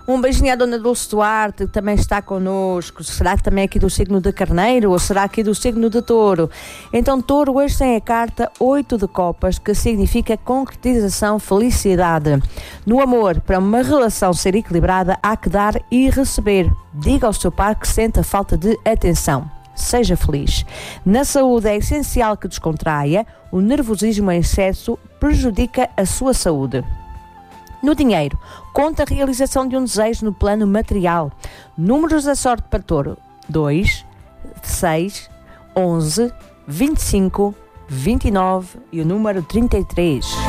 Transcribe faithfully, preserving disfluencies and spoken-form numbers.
Um beijinho à Dona Dulce Duarte, que também está connosco. Será que também aqui do signo de Carneiro ou será aqui do signo de Touro? Então, Touro hoje tem a carta oito de copas, que significa concretização, felicidade. No amor, para uma relação ser equilibrada, há que dar e receber. Diga ao seu par que sente a falta de atenção. Seja feliz. Na saúde é essencial que descontraia. O nervosismo em excesso prejudica a sua saúde. No dinheiro, conta a realização de um desejo no plano material. Números da sorte para Touro: dois, seis, onze, vinte e cinco, vinte e nove e o número trinta e três.